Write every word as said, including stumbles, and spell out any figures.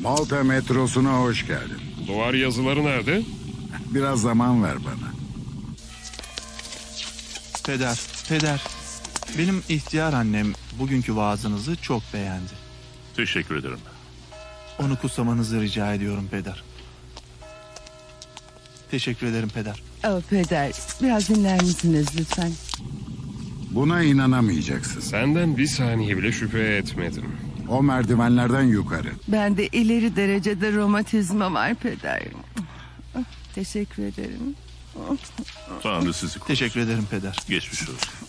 Malta metrosuna hoş geldin. Duvar yazıları nerede? Biraz zaman ver bana. Peder, peder. Benim ihtiyar annem bugünkü vaazınızı çok beğendi. Teşekkür ederim. Onu kutsamanızı rica ediyorum peder. Teşekkür ederim peder. Oh, peder, biraz dinler misiniz lütfen? Buna inanamayacaksın. Senden bir saniye bile şüphe etmedim. O merdivenlerden yukarı. Bende ileri derecede romatizma var peder. Teşekkür ederim. Tanrı sizi korusun. Teşekkür ederim peder. Geçmiş olsun.